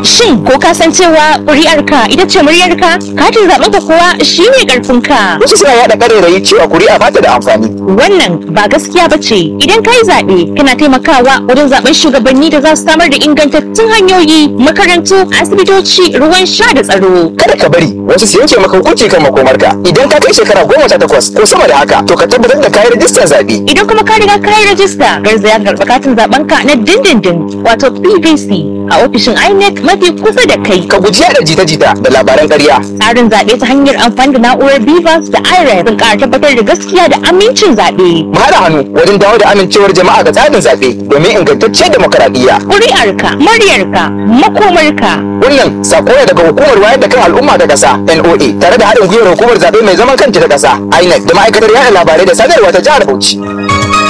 Shin ko ka san cewa ƙuri'arka ita ce muryarka? Katin zaɓenka kuwa shine ƙarfinka. Wasu suna yaɗa ƙarairayi cewa kuri'a ba ta da amfani. Wannan ba gaskiya ba ce. Idan ka yi zaɓe, kana taimakawa wajen zaɓen shugabanni da za su samar da ingantattun hanyoyi, makarantu, asibitoci, ruwan sha da tsaro. Kada ka bari wasu su yanke maka hukunci kan makomarka. Idan ka kai shekara 18 ko sama da haka, to ka tabbatar da kayi rajistar zaɓe. Idan kuma ka riga ka yi rajista, garzaya ka karɓi katin zaɓenka na dindindin, wato PVC, a ofishin INEC mafi kusa da kai. Ka guji yaɗa jita-jita da labaran ƙarya. Tsarin zaɓe ta hanyar amfani da na'urar BVAS da IREF sun ƙara tabbatar da gaskiya da amincin zaɓe. Mu haɗa hannu wajen dawo da amincewar jama'a ga tsarin zaɓe domin ingantacciyar demokaradiyya. Ƙuri'arka, muryarka, makomarka. Wannan sako ne daga hukumar wayar da kan al'umma ta ƙasa NOA tare da haɗin gwiwar hukumar zaɓe mai zaman kanta ta ƙasa INEC da ma'aikatar yaɗa labarai da sadarwa ta jihar Bauchi.